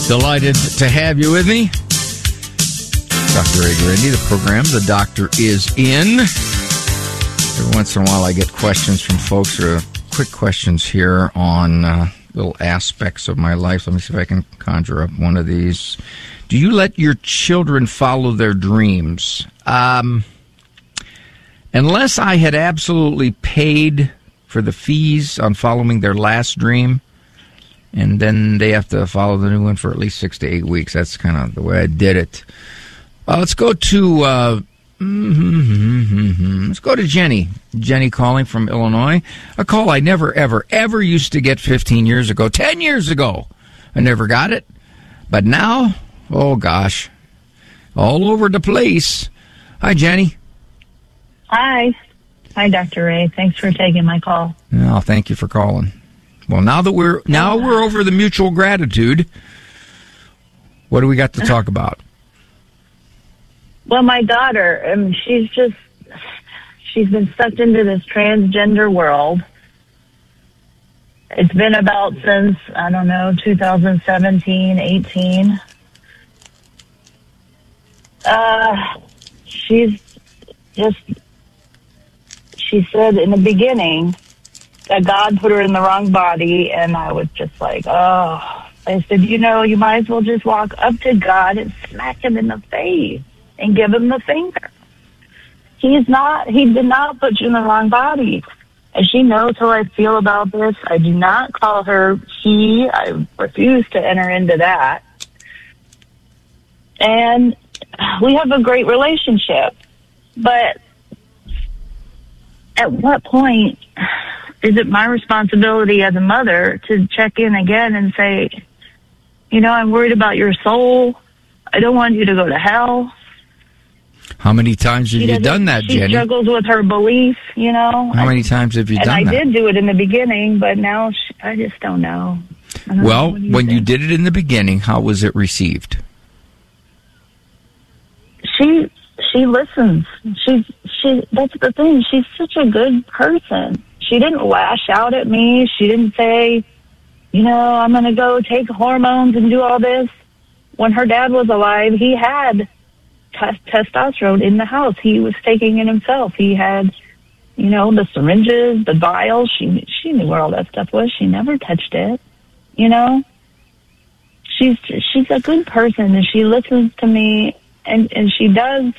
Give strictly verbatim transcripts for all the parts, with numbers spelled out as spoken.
Delighted to have you with me. Doctor Ray Grandy, the program. The doctor is in. Every once in a while I get questions from folks, or quick questions here on uh, little aspects of my life. Let me see if I can conjure up one of these. Do you let your children follow their dreams? Um, unless I had absolutely paid for the fees on following their last dream, and then they have to follow the new one for at least six to eight weeks. That's kind of the way I did it. Uh, let's go to uh, mm-hmm, let's go to Jenny. Jenny calling from Illinois. A call I never, ever, ever used to get fifteen years ago, ten years ago. I never got it, but now, oh gosh, all over the place. Hi, Jenny. Hi. Hi, Doctor Ray. Thanks for taking my call. Oh, thank you for calling. Well, now that we're now we're over the mutual gratitude, what do we got to talk about? Well, my daughter, um, she's just, she's been sucked into this transgender world. It's been about since, I don't know, two thousand seventeen, eighteen. Uh, she's just, she said in the beginning that God put her in the wrong body, and I was just like, oh. I said, you know, you might as well just walk up to God and smack him in the face and give him the finger. He's not, he did not put you in the wrong body. And she knows how I feel about this. I do not call her he. I refuse to enter into that. And we have a great relationship. But at what point is it my responsibility as a mother to check in again and say, you know, I'm worried about your soul. I don't want you to go to hell. How many times have you done that, she Jenny? She struggles with her belief, you know. How many times have you and done I that? I did do it in the beginning, but now she, I just don't know. I don't well, know. You when think? you did it in the beginning, how was it received? She she listens. She's she. That's the thing. She's such a good person. She didn't lash out at me. She didn't say, you know, I'm going to go take hormones and do all this. When her dad was alive, he had t- testosterone in the house. He was taking it himself. He had, you know, the syringes, the vials. She she knew where all that stuff was. She never touched it. You know, she's she's a good person, and she listens to me, and, and she does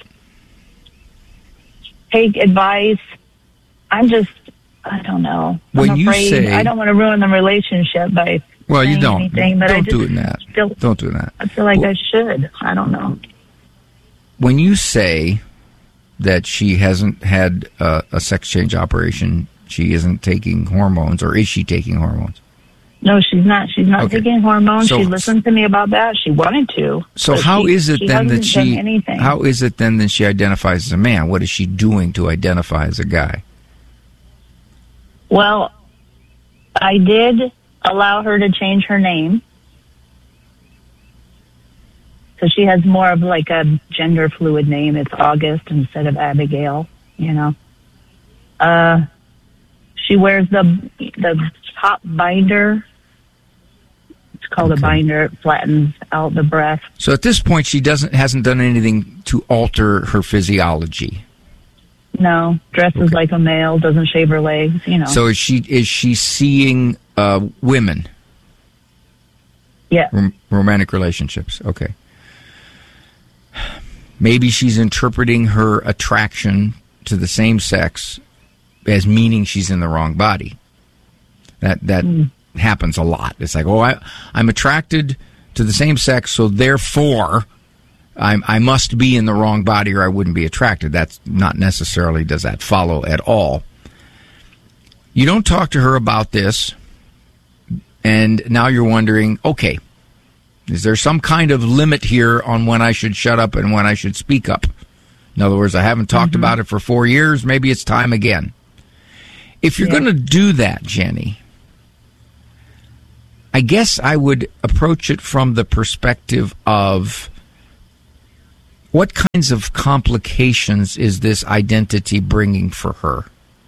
take advice. I'm just, I don't know. When I'm you afraid. say, I don't want to ruin the relationship by well, you don't. anything, but don't I just do it in that. Feel, don't do that. I feel like well, I should. I don't know. When you say that she hasn't had uh, a sex change operation, she isn't taking hormones, or is she taking hormones? No, she's not. She's not okay. taking hormones. So, she listened to me about that. She wanted to. So how she, is it she then that she? Anything. How is it then that she identifies as a man? What is she doing to identify as a guy? Well, I did allow her to change her name, so she has more of like a gender fluid name. It's August instead of Abigail. You know. Uh, she wears the the top binder. It's called okay. a binder. It flattens out the breast. So at this point, she doesn't hasn't done anything to alter her physiology. No, dresses okay. like a male, doesn't shave her legs. You know. So is she is she seeing uh, women? Yeah. Rom- romantic relationships. Okay. Maybe she's interpreting her attraction to the same sex as meaning she's in the wrong body. That that mm. happens a lot. It's like, oh, I, I'm attracted to the same sex, so therefore I'm, I must be in the wrong body or I wouldn't be attracted. That's not necessarily, does that follow at all. You don't talk to her about this, and now you're wondering, okay, is there some kind of limit here on when I should shut up and when I should speak up? In other words, I haven't talked mm-hmm. about it for four years. Maybe it's time again. If you're yeah. going to do that, Jenny, I guess I would approach it from the perspective of what kinds of complications is this identity bringing for her?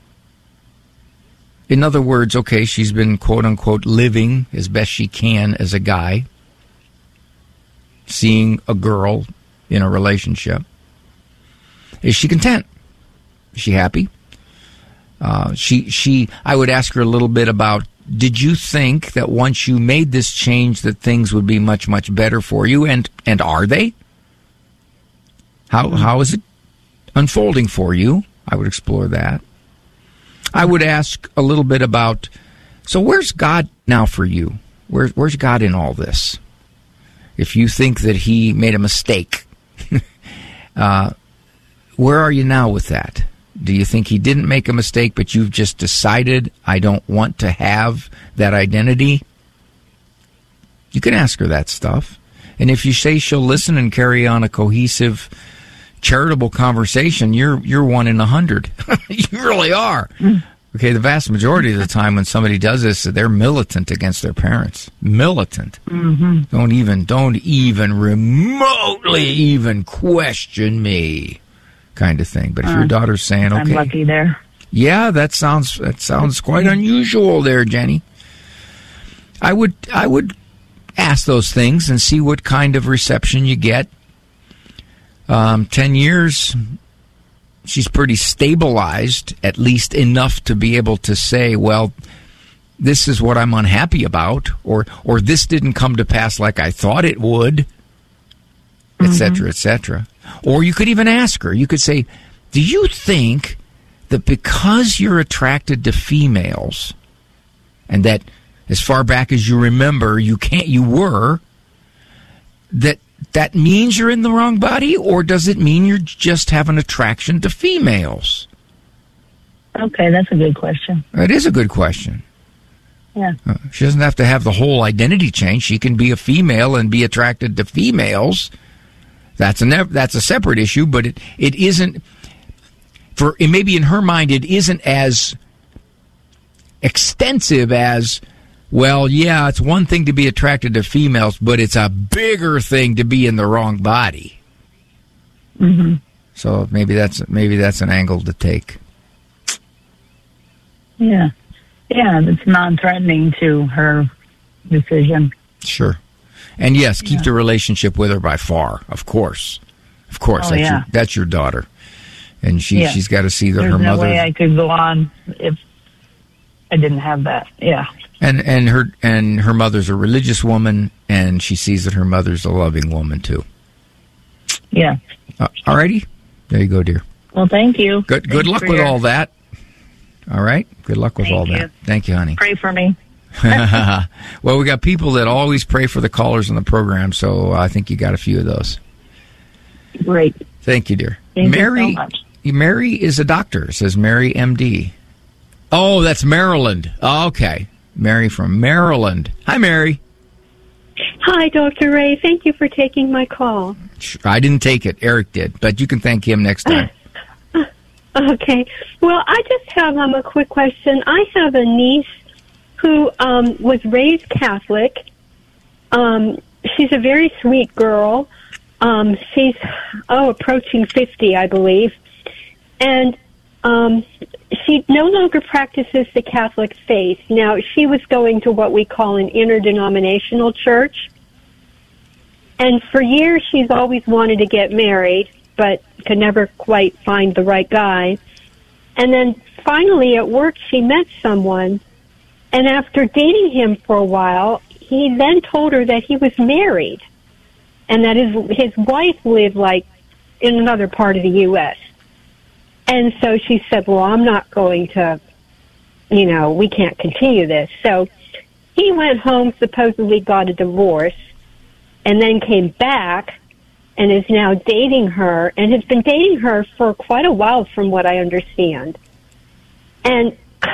In other words, okay, she's been quote-unquote living as best she can as a guy. seeing a girl in a relationship. Is she content? Is she happy? Uh, she, she, I would ask her a little bit about, did you think that once you made this change that things would be much, much better for you? And, and are they? How, how is it unfolding for you? I would explore that. I would ask a little bit about, so where's God now for you? Where, where's God in all this? If you think that he made a mistake, uh, where are you now with that? Do you think he didn't make a mistake, but you've just decided, I don't want to have that identity? You can ask her that stuff. And if you say she'll listen and carry on a cohesive, charitable conversation, you're you're one in a hundred. You really are. Mm. Okay, the vast majority of the time when somebody does this, they're militant against their parents. Militant. Mm-hmm. Don't even, don't even remotely even question me, kind of thing. But if uh, your daughter's saying, okay, I'm lucky there. Yeah, that sounds that sounds quite unusual there, Jenny. I would I would ask those things and see what kind of reception you get. Um, ten years. She's pretty stabilized, at least enough to be able to say, well, this is what I'm unhappy about, or or this didn't come to pass like I thought it would, et cetera, et cetera. Or you could even ask her, you could say, do you think that because you're attracted to females, and that as far back as you remember, you can't, you were, that that means you're in the wrong body, or does it mean you just have an attraction to females? Okay, that's a good question. It is a good question. Yeah. Uh, she doesn't have to have the whole identity change. She can be a female and be attracted to females. That's a ne- that's a separate issue, but it, it isn't, for it maybe in her mind, it isn't as extensive as, well, yeah, it's one thing to be attracted to females, but it's a bigger thing to be in the wrong body. Mm-hmm. So maybe that's maybe that's an angle to take. Yeah. Yeah, it's non-threatening to her decision. Sure. And yes, keep yeah. the relationship with her by far, of course. Of course, oh, that's, yeah. your, that's your daughter. And she, yeah. she's got to see that There's her no mother... way I could go on if I didn't have that, yeah. And and her and her mother's a religious woman, and she sees that her mother's a loving woman, too. Yeah. Uh, all righty. There you go, dear. Well, thank you. Good, good luck with your... all that. All right? Good luck with thank all you. that. Thank you, honey. Pray for me. Well, we got people that always pray for the callers on the program, so I think you got a few of those. Great. Thank you, dear. Thank Mary, you so much. Mary is a doctor. It says Mary, M D. Oh, that's Maryland. Oh, okay. Mary from Maryland. Hi, Mary. Hi, Doctor Ray. Thank you for taking my call. I didn't take it. Eric did, but you can thank him next time. Okay. Well, I just have um, a quick question. I have a niece who um, was raised Catholic. Um, she's a very sweet girl. Um, she's, oh, approaching fifty, I believe. And um, she no longer practices the Catholic faith. Now, she was going to what we call an interdenominational church. And for years, she's always wanted to get married, but could never quite find the right guy. And then finally at work, she met someone. And after dating him for a while, he then told her that he was married and that his his wife lived, like, in another part of the U S And so she said, well, I'm not going to, you know, we can't continue this. So he went home, supposedly got a divorce, and then came back and is now dating her and has been dating her for quite a while from what I understand. And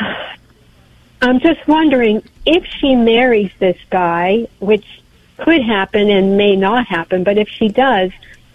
I'm just wondering if she marries this guy, which could happen and may not happen, but if she does,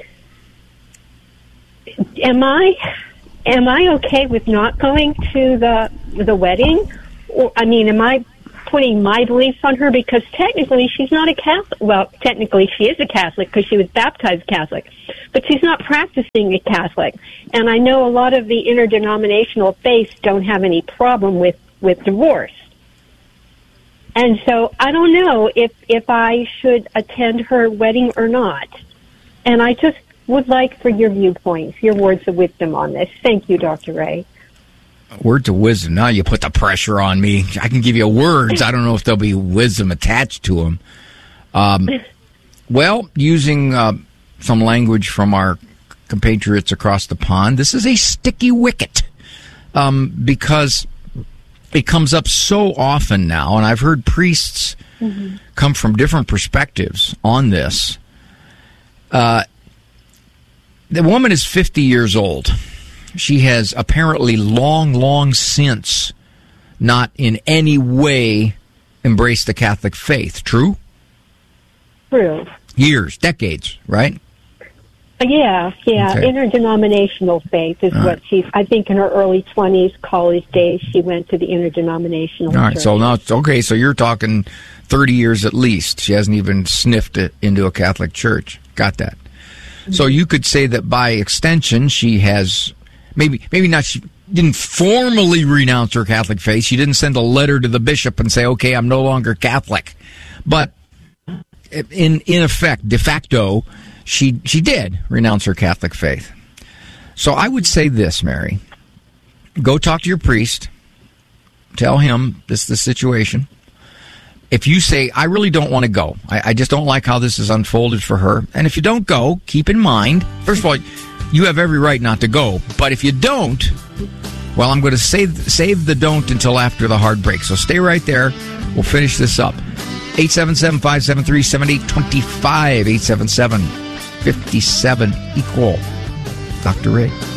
am I am I okay with not going to the the wedding? Or, I mean, am I putting my beliefs on her? Because technically she's not a Catholic. Well, technically she is a Catholic because she was baptized Catholic, but she's not practicing a Catholic. And I know a lot of the interdenominational faiths don't have any problem with, with divorce. And so I don't know if, if I should attend her wedding or not. And I just would like for your viewpoints, your words of wisdom on this. Thank you, Doctor Ray. Words of wisdom. Now you put the pressure on me. I can give you words. I don't know if there'll be wisdom attached to them. Um, well, using uh, some language from our compatriots across the pond, this is a sticky wicket um, because it comes up so often now, and I've heard priests mm-hmm. come from different perspectives on this. Uh, the woman is fifty years old. She has apparently long, long since not in any way embraced the Catholic faith. True? True. Years, decades, right? Yeah, yeah. Okay. Interdenominational faith is All what right. she's, I think in her early twenties, college days, she went to the interdenominational All right, church. so now, it's okay, so you're talking thirty years at least. She hasn't even sniffed it into a Catholic church. Got that. Mm-hmm. So you could say that by extension, she has, maybe, maybe not, she didn't formally renounce her Catholic faith. She didn't send a letter to the bishop and say, okay, I'm no longer Catholic. But in, in effect, de facto, She she did renounce her Catholic faith. So I would say this, Mary. Go talk to your priest. Tell him this is the situation. If you say, I really don't want to go, I, I just don't like how this has unfolded for her, and if you don't go, keep in mind, first of all, you have every right not to go, but if you don't, well, I'm going to save, save the don't until after the hard break. So stay right there. We'll finish this up. eight seven seven, five seven three, seven eight two five, eight seven seven, five seven equal. Doctor Ray.